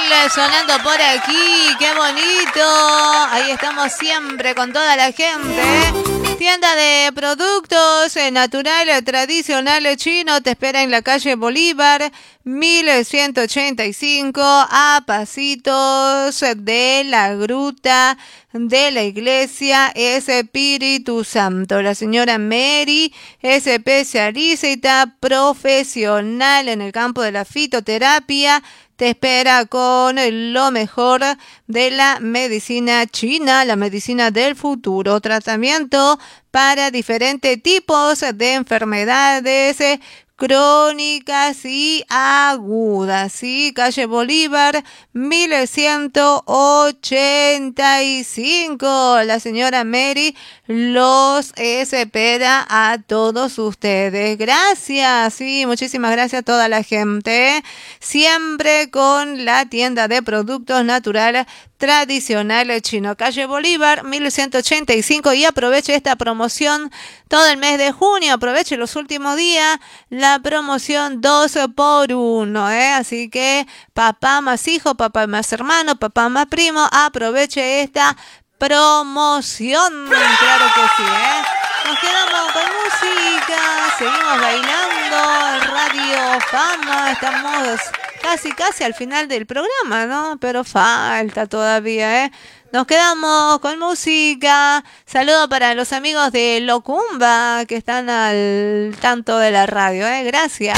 sonando por aquí, qué bonito. Ahí estamos siempre con toda la gente. Tienda de productos naturales, tradicionales, chino, te espera en la calle Bolívar, 1185, a pasitos de la gruta de la iglesia Espíritu Santo. La señora Mary es especialista profesional en el campo de la fitoterapia. Te espera con lo mejor de la medicina china, la medicina del futuro. Tratamiento para diferentes tipos de enfermedades crónicas y agudas, ¿sí? Calle Bolívar, 1185. La señora Mary los espera a todos ustedes. Gracias, sí, muchísimas gracias a toda la gente. Siempre con la tienda de productos naturales tradicionales chino. Calle Bolívar, 1185. Y aproveche esta promoción todo el mes de junio. Aproveche los últimos días. La promoción 2 por 1, Así que papá más hijo, papá más hermano, papá más primo, aproveche esta promoción. Claro que sí, Nos quedamos con música, seguimos bailando, Radio Fama, estamos casi al final del programa, ¿no? Pero falta todavía, Nos quedamos con música. Saludo para los amigos de Locumba que están al tanto de la radio, Gracias.